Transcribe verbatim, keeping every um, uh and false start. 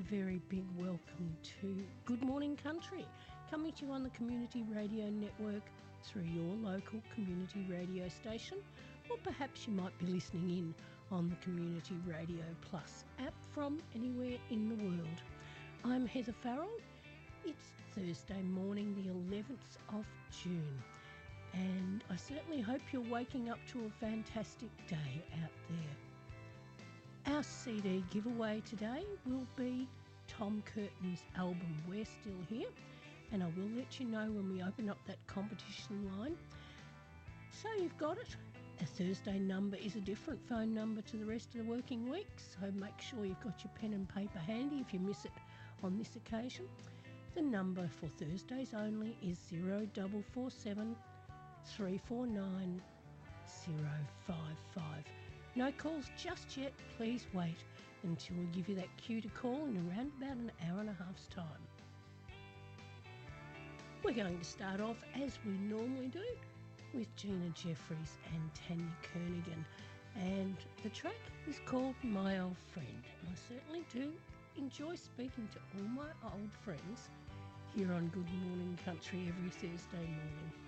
very big welcome to Good Morning Country, coming to you on the Community Radio Network through your local community radio station, or perhaps you might be listening in on the Community Radio Plus app from anywhere in the world. I'm Heather Farrell. It's Thursday morning, the eleventh of June, and I certainly hope you're waking up to a fantastic day out there. Our C D giveaway today will be Tom Curtin's album We're Still Here, and I will let you know when we open up that competition line. So you've got it. A Thursday number is a different phone number to the rest of the working week, so make sure you've got your pen and paper handy if you miss it on this occasion. The number for Thursdays only is zero four four seven, three four nine, zero five five. No calls just yet. Please wait until we give you that cue to call in around about an hour and a half's time. We're going to start off, as we normally do, with Gina Jeffries and Tanya Kernigan. And the track is called My Old Friend. And I certainly do enjoy speaking to all my old friends here on Good Morning Country every Thursday morning.